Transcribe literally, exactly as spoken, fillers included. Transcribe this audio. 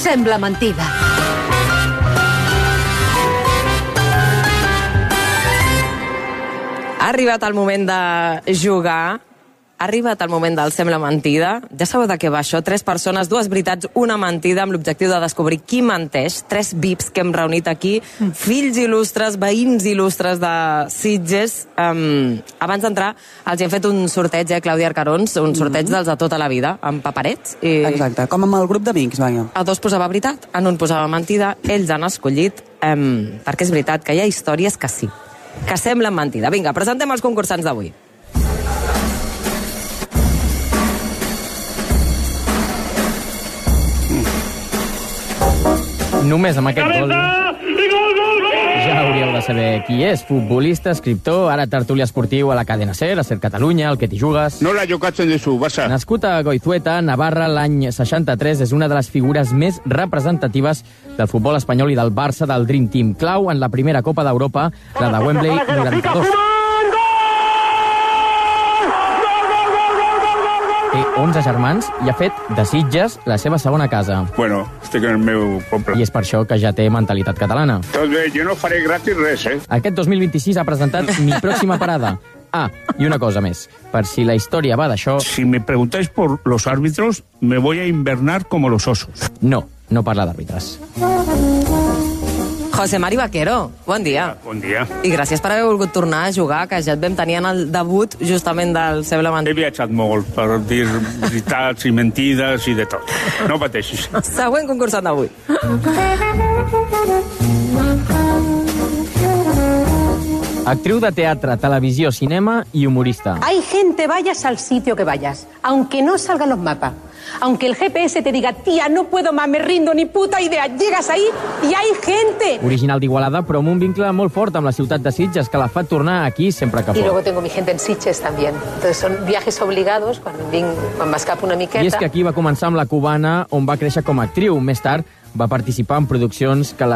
Sembla mentida. Ha arribat el moment de jugar. Ha arribat el moment del Sembla Mentida. Ja sabeu de què va això? Tres persones, dues veritats, una mentida, amb l'objectiu de descobrir qui menteix. Tres V I Ps que hem reunit aquí. Fills il·lustres, veïns il·lustres de Sitges. Um, abans d'entrar, els hem fet un sorteig, eh, Clàudia Arcarons, un sorteig dels de tota la vida, amb paperets. I... Exacte, com amb el grup d'amics, vaja. A dos posava veritat, en un posava mentida. Ells han escollit, um, perquè és veritat que hi ha històries que sí, que semblen mentida. Vinga, presentem els concursants d'avui. Només amb aquest gol ja hauríeu de saber qui és. Futbolista, escriptor, ara tertúlia esportiu a la cadena SER, a SER Catalunya, al que t'hi jugues. No la yocatzen de su basa. Nascut a Goizueta, Navarra, l'any seixanta-tres, és una de les figures més representatives del futbol espanyol i del Barça del Dream Team. Clau en la primera Copa d'Europa, la de Wembley noranta-dos. Té onze germans i ha fet de Sitges la seva segona casa. Bueno, estic en el meu poble. I és per això que ja té mentalitat catalana. Doncs jo no faré gratis res, eh? Aquest dos mil vint-i-sis ha presentat Mi Pròxima Parada. Ah, i una cosa més. Per si la història va d'això... Si me preguntáis por los árbitros, me voy a invernar como los osos. No, no parla d'àrbitres. José Mari Vaquero, bon dia. Bon dia. I gràcies per haver volgut tornar a jugar, que ja et vam tenir en el debut justament del Sembla Mentida. He viatjat molt per dir veritats i mentides i de tot. No pateixis. Següent concursant d'avui. Actriu de teatre, televisió, cinema i humorista. Hay gente, vayas al sitio que vayas, aunque no salgan los mapas, aunque el G P S te diga, tía, no puedo más, me rindo, ni puta idea, llegas ahí y hay gente. Original d'Igualada, però amb un vincle molt fort amb la ciutat de Sitges, que la fa tornar aquí sempre que pot. Y luego tengo mi gente en Sitges también. Entonces son viajes obligados, quan, vinc, quan m'escapo una miqueta. I és que aquí va començar amb La Cubana, on va créixer com a actriu. Més tard va participar en produccions que la